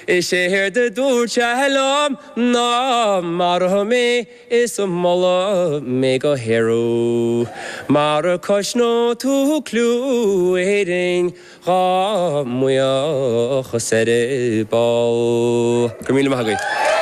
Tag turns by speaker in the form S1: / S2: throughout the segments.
S1: Ishe de dur chahalom na marhame is molla mega hero mar koshno tu clue heading ha muya khasere ball Camila Mahagui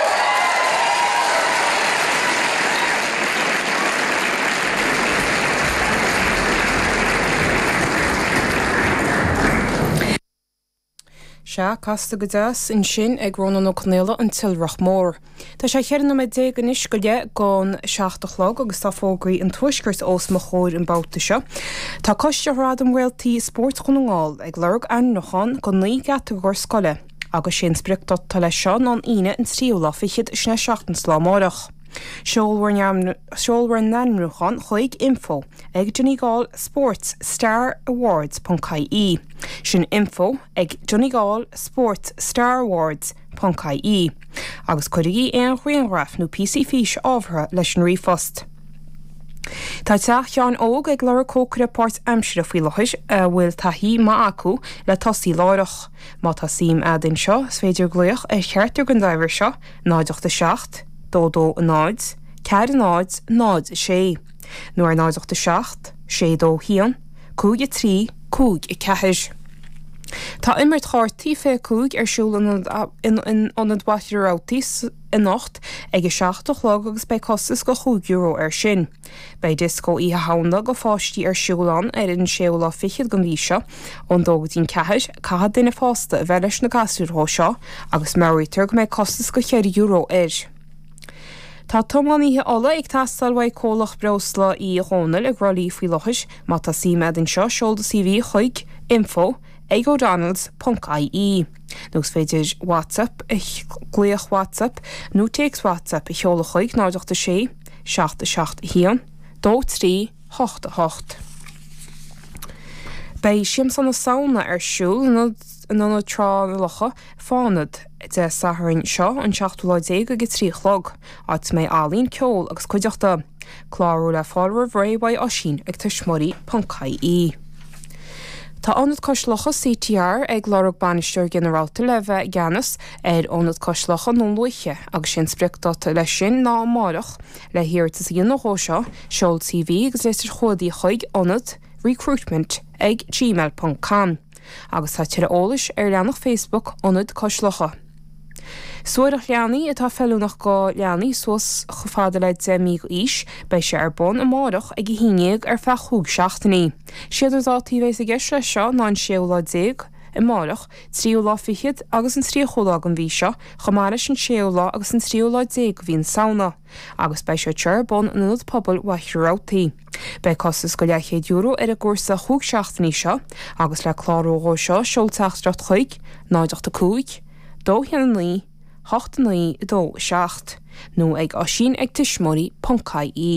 S2: Casta godas in sin ag Ronan O'Connell an Tilrach Mór. Tá sé chearna me dé gan iscoile gón 16 agus tá fógraí an tuisgurt os mo chóir in bouta seo. Tá coiste rád an bhfuiltaí sport chunungáil ag lerg an nachán go 9 gatagóir scoile, agus sin sprichtad tá lei seo ná ine in tríola fichiid sna 16 slámárach. Seolhar nanrúchan chuig info ag Donegal Sports Star Awards.ie. Sin info ag Donegal Sports Star Awards.ie. Agus chuirigí an chuinraf nó PC fís ábhra leis an rifost. Tá teach Seán óg ag leir cócra Port Amsire faoi lochis bhfuil taithí má acu le tosaí láireach. Má tá sim adin seo sféidir gluoch ag cheartú gan daimhir seo náideachta 7 dó a náid, cead a náid, náid sé. Nuair náideachta 7, sé dó hían, 2 3, 2 ceithir. Tá immert cháirtaí fé 2 siúl inionad baitirrátaí in nacht ag 7 agus bei costas go €2 sin. Bei disco í hána go fáistí siúlán in séola fichiid go bhí seo ón dógadtín ceithir cad duine fásta a bheith leis na gasúrthó seo agus marítar go méid costas go €100 Tá tomaníthe ola ag tastalhaid cólach breosla í hónal ag rolí faoi lochis má tá síimead in seo seolda CV chuig info ag o'donalds.ie. Nus féidir WhatsApp gluoch WhatsApp nó text WhatsApp i cheola chuig náideachta 6 7 hían 2 3 8 8. Bei siamsan na sauna siúl in an trá locha fánad de saharin seo an 7 agus 3 chlog áit mé álín ceol agus chuideachta chlárú le fáilre bhréibhaid á sin ag tuismorí.ie. Tá anad coislocha CTR ag lorug banisteir generálta le bheith Giannis anad coislocha nó luiche agus sin sprichtata le sin ná márach le hirirtas íon nó seo seol TV agus leis chodaí chuig anad recruitment ag gmail.com agus tá tíre ólais leannach Facebook anad coislocha. Suirach leanaí atá fellúnach go leanaí suas chofáda le 10 ís bei sé bon amárach ag híineag fechúg 16. Siadidir dátí bhéis a gceis le seo ná an séola 10 amárach tríola fichiid agus an tríola an bhí seo chomáris an séola agus an tríola 10 hín sauna agus bei sé teir bon an anad pobl waithrátaí. Bei costas go €100 a gúrsa chúg 16 seo agus le chlárógó seo seolteachstrat chuig náideachta 2 dó hean lí 8 9 dó 7 nó ag á sin ag tuismorí.ie.